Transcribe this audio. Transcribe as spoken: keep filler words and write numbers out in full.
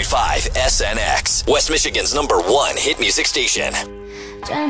point five S N X, West Michigan's number one hit music station.